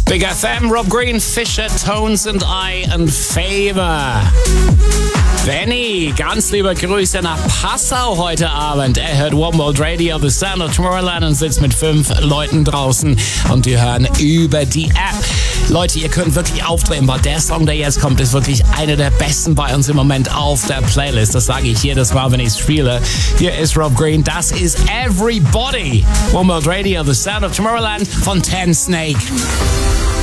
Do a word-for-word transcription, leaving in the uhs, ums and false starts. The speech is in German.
Big F M, Rob Green, Fisher, Tones and I and Favor. Benny, ganz liebe Grüße nach Passau heute Abend. Er hört One World Radio, The Sound of Tomorrowland und sitzt mit fünf Leuten draußen und die hören über die App. Leute, ihr könnt wirklich aufdrehen, weil der Song, der jetzt kommt, ist wirklich einer der besten bei uns im Moment auf der Playlist. Das sage ich jedes Mal, wenn ich es spiele. Hier ist Rob Green, das ist Everybody. One World Radio, The Sound of Tomorrowland von Ten Snake.